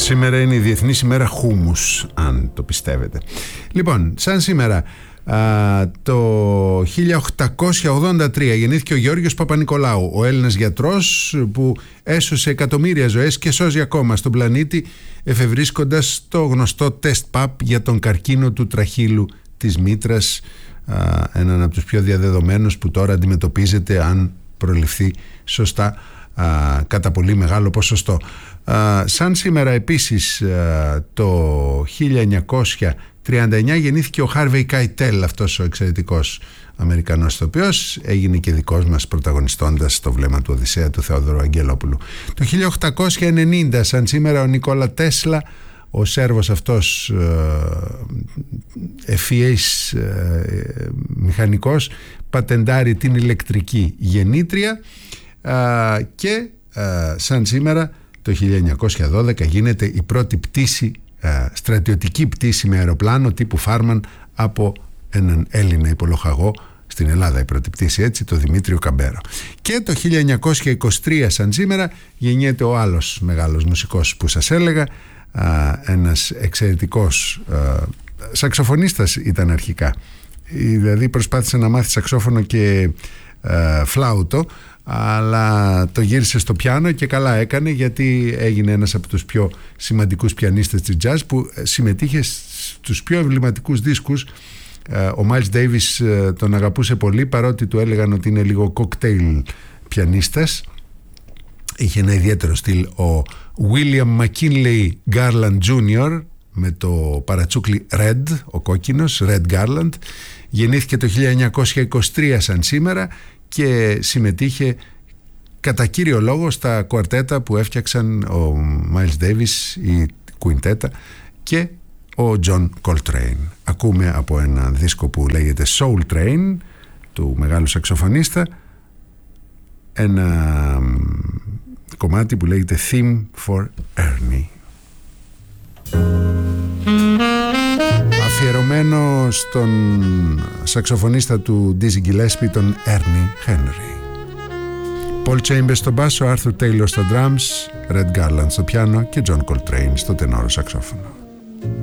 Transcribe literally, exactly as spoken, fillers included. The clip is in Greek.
Σήμερα είναι η Διεθνής ημέρα χούμους, αν το πιστεύετε. Λοιπόν, σαν σήμερα α, το χίλια οκτακόσια ογδόντα τρία γεννήθηκε ο Γεώργιος Παπανικολάου, ο Έλληνας γιατρός που έσωσε εκατομμύρια ζωές και σώζει ακόμα στον πλανήτη, εφευρίσκοντας το γνωστό τεστ παπ για τον καρκίνο του τραχύλου της μήτρας, α, έναν από τους πιο διαδεδομένους που τώρα αντιμετωπίζεται αν προληφθεί σωστά α, κατά πολύ μεγάλο ποσοστό. Uh, σαν σήμερα επίσης uh, το χίλια εννιακόσια τριάντα εννιά γεννήθηκε ο Χάρβεϊ Καϊτέλ, αυτός ο εξαιρετικός Αμερικανός ηθοποιός, έγινε και δικός μας πρωταγωνιστώντας στο Βλέμμα του Οδυσσέα του Θεόδωρου Αγγελόπουλου. Το χίλια οκτακόσια ενενήντα σαν σήμερα ο Νικόλα Τέσλα, ο Σέρβος αυτός ευφυής uh, uh, μηχανικός, πατεντάρει την ηλεκτρική γεννήτρια uh, και uh, σαν σήμερα το χίλια εννιακόσια δώδεκα γίνεται η πρώτη πτήση, ε, στρατιωτική πτήση με αεροπλάνο τύπου Φάρμαν από έναν Έλληνα υπολοχαγό στην Ελλάδα, η πρώτη πτήση έτσι, το Δημήτριο Καμπέρο. Και το χίλια εννιακόσια είκοσι τρία σαν σήμερα γεννιέται ο άλλος μεγάλος μουσικός που σας έλεγα, ε, ένας εξαιρετικός ε, σαξοφωνίστας ήταν αρχικά, δηλαδή προσπάθησε να μάθει σαξόφωνο και ε, φλάουτο, αλλά το γύρισε στο πιάνο και καλά έκανε, γιατί έγινε ένας από τους πιο σημαντικούς πιανίστες της jazz που συμμετείχε στους πιο εμβληματικούς δίσκους. Ο Miles Davis τον αγαπούσε πολύ, παρότι του έλεγαν ότι είναι λίγο cocktail πιανίστας. Είχε ένα ιδιαίτερο στυλ ο William McKinley Garland τζούνιορ με το παρατσούκλι Red, ο κόκκινος Red Garland. Γεννήθηκε το χίλια εννιακόσια είκοσι τρία σαν σήμερα και συμμετείχε κατά κύριο λόγο στα κουαρτέτα που έφτιαξαν ο Miles Davis, η κουιντέτα, και ο John Coltrane. Ακούμε από ένα δίσκο που λέγεται Soul Train του μεγάλου σαξοφωνίστα ένα κομμάτι που λέγεται Theme for Ernie, αφιερωμένο στον σαξοφωνίστα του Dizzy Gillespie, τον Ernie Henry. Paul Chambers στο μπάσο, Arthur Taylor στα drums, Red Garland στο πιάνο και John Coltrane στο τενόρο σαξόφωνο.